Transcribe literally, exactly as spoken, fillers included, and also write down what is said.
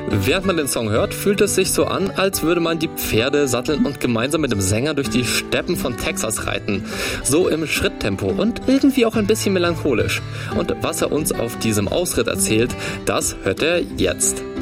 Während man den Song hört, fühlt es sich so an, als würde man die Pferde satteln und gemeinsam mit dem Sänger durch die Steppen von Texas reiten. So im Schritttempo und irgendwie auch ein bisschen melancholisch. Und was er uns auf diesem Ausritt erzählt, das hört er jetzt.